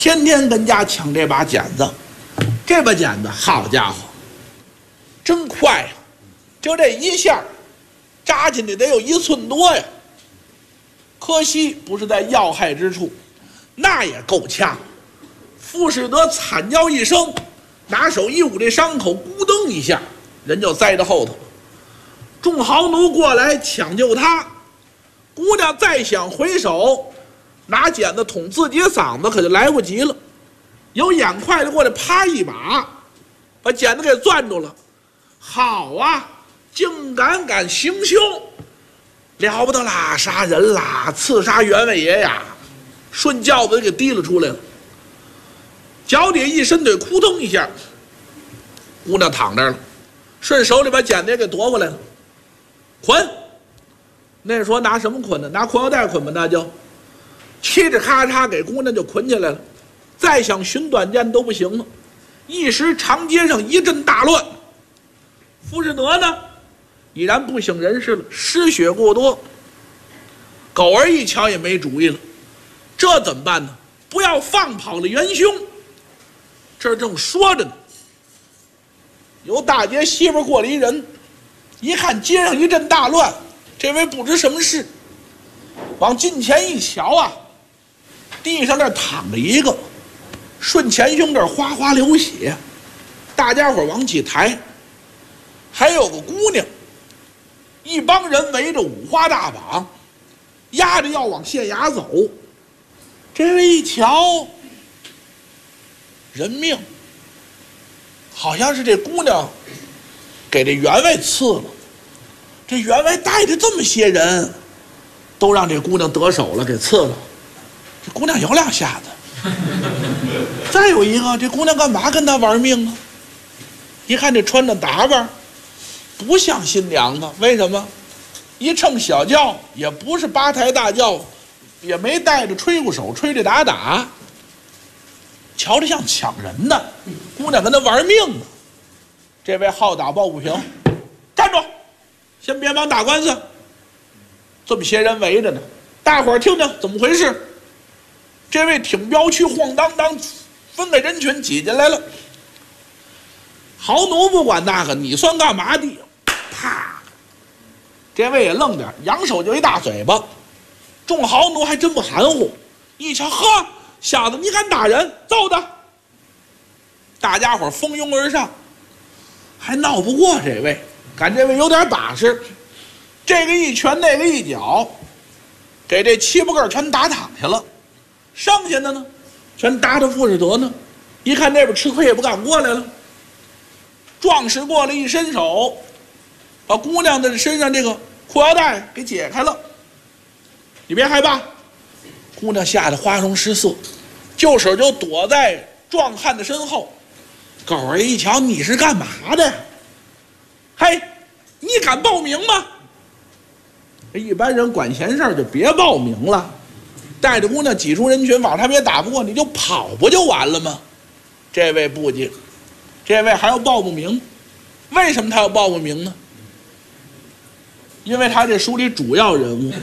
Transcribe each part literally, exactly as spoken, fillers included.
天天跟家抢这把剪子，这把剪子好家伙，真快呀！就这一下，扎进去得有一寸多呀。可惜不是在要害之处，那也够呛。傅士德惨叫一声，拿手一捂这伤口，咕噔一下，人就栽到后头了。众豪奴过来抢救他，姑娘再想回手拿剪子捅自己的嗓子，可就来不及了。有眼快的过来，啪一把把剪子给攥住了。好啊，竟敢敢行凶，了不得啦！杀人啦，刺杀员外爷呀！顺轿子给提了出来了，脚底下一伸腿，扑通一下，姑娘躺这儿了，顺手里把剪子也给夺过来了，捆。那时候拿什么捆呢？拿裤腰带捆吧，那就嘁哧咔嚓给姑娘就捆起来了。再想寻短见都不行了，一时长街上一阵大乱。傅士德呢，已然不省人事了，失血过多。狗儿一瞧也没主意了，这怎么办呢？不要放跑了元凶。这正说着呢，由大街西边过来一人，一看街上一阵大乱，这位不知什么事，往近前一瞧啊，地上那躺着一个，顺前胸这哗哗流血，大家伙往起抬，还有个姑娘，一帮人围着五花大绑，压着要往县衙走。这位一瞧，人命，好像是这姑娘给这员外刺了。这员外带着这么些人，都让这姑娘得手了，给刺了。这姑娘有两下子。再有一个，这姑娘干嘛跟他玩命啊？一看这穿着打扮，不像新娘子。为什么？一乘小轿，也不是八抬大轿，也没带着吹鼓手吹着打打，瞧着像抢人的。姑娘跟他玩命呢。这位好打抱不平，站住！先别忙打官司，这么些人围着呢，大伙儿听听怎么回事。这位挺镖区晃荡荡分给人群挤进来了。豪奴不管那个，你算干嘛的？啪！这位也愣点，扬手就一大嘴巴。众豪奴还真不含糊，一瞧，呵，小子你敢打人，揍他！大家伙蜂拥而上，还闹不过这位，赶这位有点把式，这个一拳，那个一脚，给这七八个全打躺下了。剩下的呢，全打着傅士德呢。一看那边吃亏也不敢过来了。壮士过来一伸手，把姑娘的身上这个裤腰带给解开了。你别害怕。姑娘吓得花容失色，就手就躲在壮汉的身后。狗儿一瞧，你是干嘛的？嘿，你敢报名吗？一般人管闲事就别报名了，带着姑娘挤出人群，往他们也打不过，你就跑不就完了吗？这位不急，这位还要报不名。为什么他要报不名呢？因为他这书里主要人物。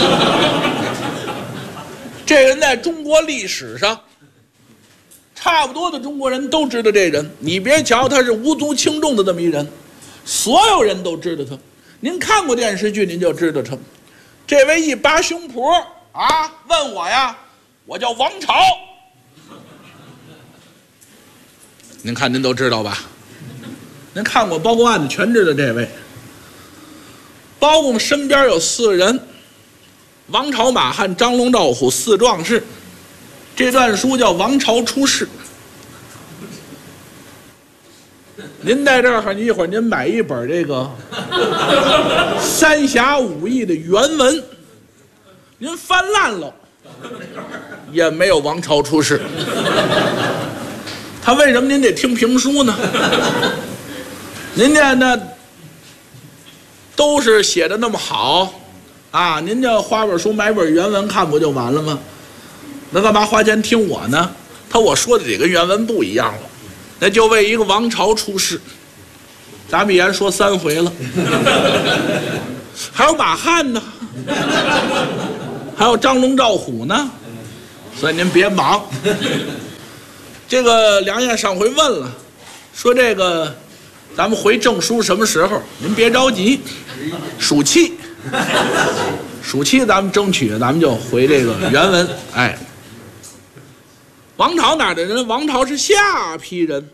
这人在中国历史上，差不多的中国人都知道这人。你别瞧他是无足轻重的这么一人，所有人都知道他。您看过电视剧，您就知道他。这位一扒胸脯啊，问我呀，我叫王朝。您看您都知道吧？您看过包公案的全知道这位。包公身边有四个人，王朝、马汉、张龙、赵虎四壮士。这段书叫《王朝出世》。您在这儿，一会儿您买一本这个《三侠五义》的原文，您翻烂了，也没有王朝出世。他为什么您得听评书呢？您这那都是写的那么好啊，您这花本书买本原文看不就完了吗？那干嘛花钱听我呢？他我说的这跟原文不一样了，那就为一个王朝出世。咱们也说三回了，还有马汉呢，还有张龙赵虎呢，所以您别忙。 这个梁燕上回问了，说这个咱们回证书什么时候？您别着急，暑期，暑期咱们争取，咱们就回这个原文。哎，王朝哪儿的人？王朝是下邳人。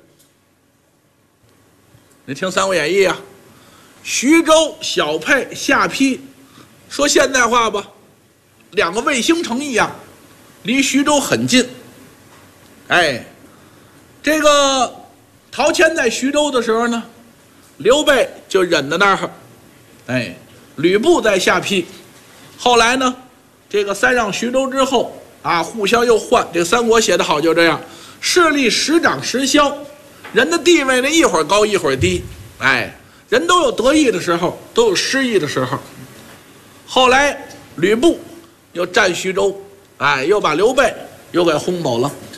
你听《三国演义》啊，徐州、小沛、下邳，说现代话吧，两个卫星城一样，离徐州很近。哎，这个陶谦在徐州的时候呢，刘备就忍在那儿。哎，吕布在下邳，后来呢，这个三让徐州之后啊，互相又换。这个三国写得好，就这样，势力时涨时消，人的地位呢一会儿高一会儿低。哎，人都有得意的时候，都有失意的时候。后来吕布又占徐州，哎，又把刘备又给轰走了。